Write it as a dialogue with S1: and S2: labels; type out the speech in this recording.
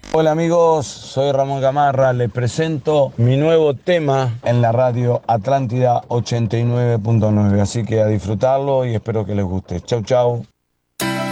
S1: Hola amigos, soy Ramón Gamarra, les presento mi nuevo tema en la radio Atlántida 89.9, así que a disfrutarlo y espero que les guste. Chau chau.